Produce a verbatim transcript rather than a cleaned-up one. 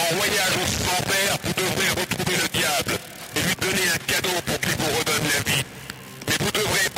en voyage au sans-père, vous devrez retrouver le diable et lui donner un cadeau pour qu'il vous redonne la vie. Mais vous devrez